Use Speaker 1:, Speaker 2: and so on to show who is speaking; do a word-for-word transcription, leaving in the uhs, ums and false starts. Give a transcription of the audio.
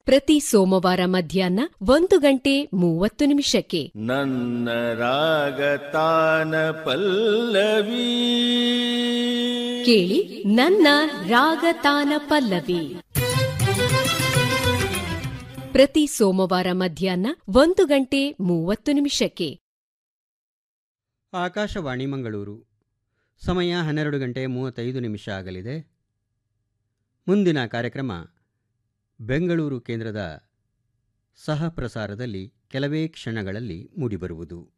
Speaker 1: ಪ್ರತಿ ಸೋಮವಾರ ಮಧ್ಯಾಹ್ನ ಒಂದು ಗಂಟೆ ಮೂವತ್ತು ನಿಮಿಷಕ್ಕೆ.
Speaker 2: ನನ್ನ ರಾಗತಾನ ಪಲ್ಲವಿ
Speaker 1: ಕೇಳಿ ನನ್ನ ರಾಗತಾನ ಪಲ್ಲವಿ ಪ್ರತಿ ಸೋಮವಾರ ಮಧ್ಯಾಹ್ನ ಒಂದು ಗಂಟೆ ಮೂವತ್ತು ನಿಮಿಷಕ್ಕೆ.
Speaker 3: ಆಕಾಶವಾಣಿ ಮಂಗಳೂರು. ಸಮಯ ಹನ್ನೆರಡು ಗಂಟೆ ಮೂವತ್ತೈದು ನಿಮಿಷ ಆಗಲಿದೆ. ಮುಂದಿನ ಕಾರ್ಯಕ್ರಮ ಬೆಂಗಳೂರು ಕೇಂದ್ರದ ಸಹ ಪ್ರಸಾರದಲ್ಲಿ ಕೆಲವೇ ಕ್ಷಣಗಳಲ್ಲಿ ಮೂಡಿಬರುವುದು.